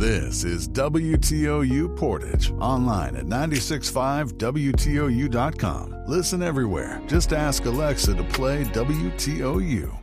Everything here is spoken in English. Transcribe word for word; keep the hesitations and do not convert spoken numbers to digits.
This is W T O U Portage, online at nine six five W T O U dot com. Listen everywhere. Just ask Alexa to play W T O U.